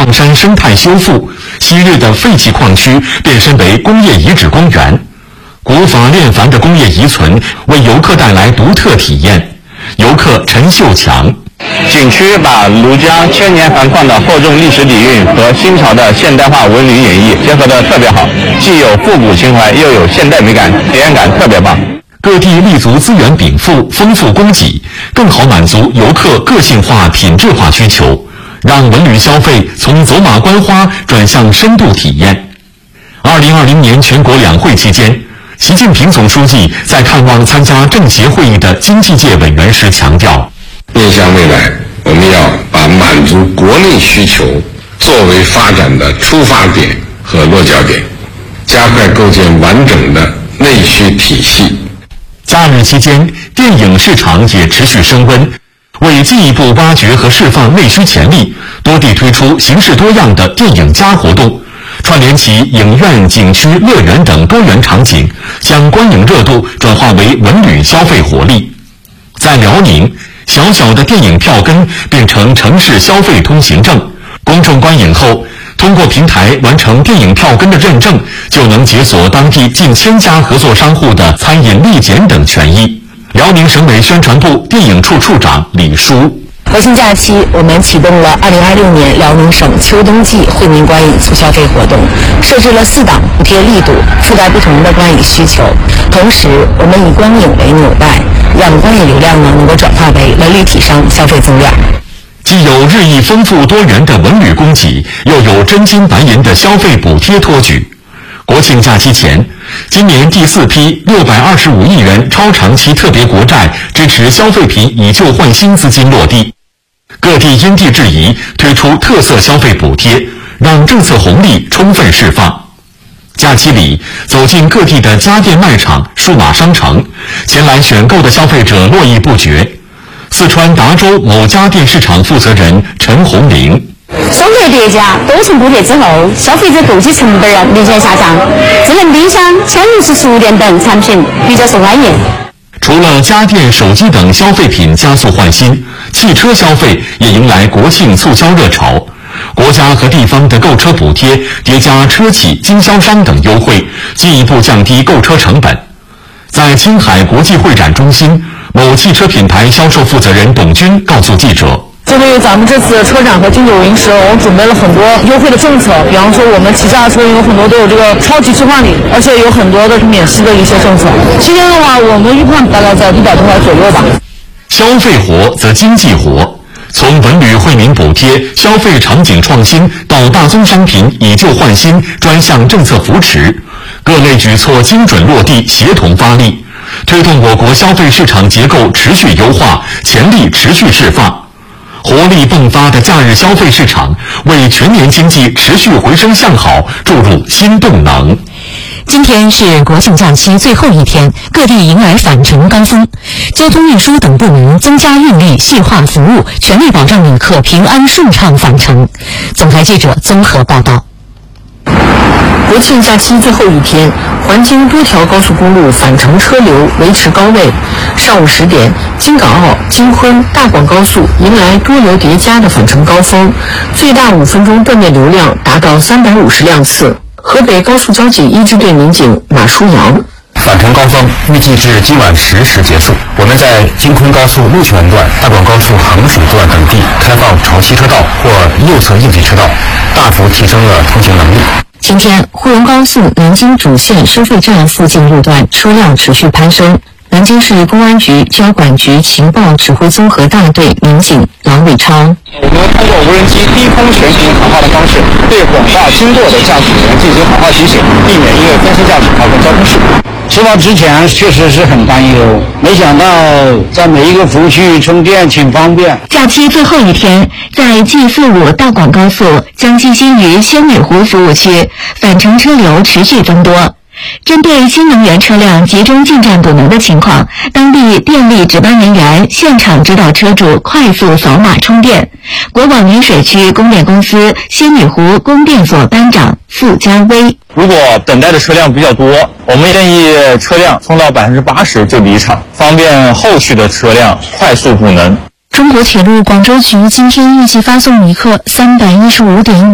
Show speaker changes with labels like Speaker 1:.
Speaker 1: 矿山生态修复，昔日的废弃矿区变身为工业遗址公园。古法炼繁的工业遗存为游客带来独特体验。游客陈秀强。
Speaker 2: 景区把庐江千年繁矿的厚重历史底蕴和新潮的现代化文旅演绎结合得特别好，既有复古情怀，又有现代美感，体验感特别棒。
Speaker 1: 各地立足资源禀赋，丰富供给，更好满足游客个性化、品质化需求，让文旅消费从走马观花转向深度体验。2020年全国两会期间，习近平总书记在看望参加政协会议的经济界委员时强调，
Speaker 3: 面向未来，我们要把满足国内需求作为发展的出发点和落脚点，加快构建完整的内需体系。
Speaker 1: 假日期间，电影市场也持续升温。为进一步挖掘和释放内需潜力，多地推出形式多样的电影+活动，串联起影院、景区、乐园等多元场景，将观影热度转化为文旅消费活力。在辽宁，小小的电影票根变成城市消费通行证，公众观影后，通过平台完成电影票根的认证，就能解锁当地近1000家合作商户的餐饮立检等权益。辽宁省委宣传部电影处处长李书。
Speaker 4: 国庆假期，我们启动了2026年辽宁省秋冬季惠民观影促消费活动，设置了4档补贴力度，覆盖不同的观影需求。同时，我们以观影为纽带，让观影流量能够转化为文旅体商消费增量。
Speaker 1: 既有日益丰富多元的文旅供给，又有真金白银的消费补贴托举。国庆假期前，今年第4批625亿元超长期特别国债支持消费品以旧换新资金落地，各地因地制宜推出特色消费补贴，让政策红利充分释放。假期里，走进各地的家电卖场、数码商城，前来选购的消费者络绎不绝。四川达州某家电市场负责人陈红玲。
Speaker 5: 消费叠加，多重补贴之后，消费者购机成本明显下降，智能冰箱、千ru式厨电等产品比较受欢迎。
Speaker 1: 除了家电、手机等消费品加速换新，汽车消费也迎来国庆促销热潮。国家和地方的购车补贴叠加车企、经销商等优惠，进一步降低购车成本。在青海国际会展中心，某汽车品牌销售负责人董军告诉记者，
Speaker 6: 针对咱们这次车展和金九银十，我们准备了很多优惠的政策，比方说我们旗下的车有很多都有这个超级置换礼，而且有很多的免息的一些政策。今天的话，我们预判大概在100多块左右吧。
Speaker 1: 消费活则经济活，从文旅惠民补贴、消费场景创新到大宗商品以旧换新专项政策扶持，各类举措精准落地，协同发力，推动我国消费市场结构持续优化，潜力持续释放。活力迸发的假日消费市场，为全年经济持续回升向好注入新动能。
Speaker 7: 今天是国庆假期最后一天，各地迎来返程高峰，交通运输等部门增加运力、细化服务，全力保障旅客平安顺畅返程。总台记者综合报道。
Speaker 4: 国庆假期最后一天，环京多条高速公路返程车流维持高位。上午10点，京港澳、京昆、大广高速迎来多流叠加的返程高峰，最大5分钟断电流量达到350辆次。河北高速交警一支队民警马书阳。
Speaker 8: 返程高峰预计至今晚10时结束。我们在京昆高速陆泉段、大广高速衡水段等地开放潮汐车道或右侧应急车道，大幅提升了通行能力。
Speaker 7: 今天，沪蓉高速南京主线收费站附近路段车辆持续攀升。南京市公安局交管局情报指挥综合大队民警杨伟超，
Speaker 2: 我们通过无人机低空悬停喊话的方式，对广大经过的驾驶员进行喊话提醒，避免因为分心驾驶造成交通事故。
Speaker 9: 出发之前确实是很担忧，没想到在每一个服务区充电挺方便。
Speaker 7: 假期最后一天，在 G45 大广高速将进行于仙女湖服务区，返程车流持续增多。针对新能源车辆集中进站补能的情况，当地电力值班人员现场指导车主快速扫码充电。国广云水区供电公司仙女湖供电所班长傅家威：
Speaker 2: 如果等待的车辆比较多，我们建议车辆充到80%就离场，方便后续的车辆快速补能。
Speaker 7: 中国铁路广州局今天预计发送旅客315.5